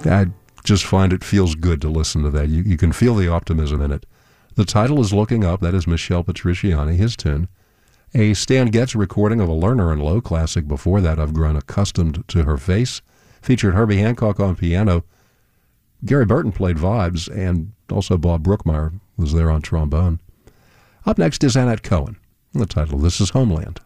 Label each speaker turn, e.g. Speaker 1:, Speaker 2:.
Speaker 1: I just find it feels good to listen to that. You can feel the optimism in it. The title is Looking Up. That is Michel Petrucciani, his tune. A Stan Getz recording of a Lerner and Lowe classic before that, I've Grown Accustomed to Her Face, featured Herbie Hancock on piano. Gary Burton played vibes, and also Bob Brookmeyer was there on trombone. Up next is Annette Cohen. The title, This is Homeland.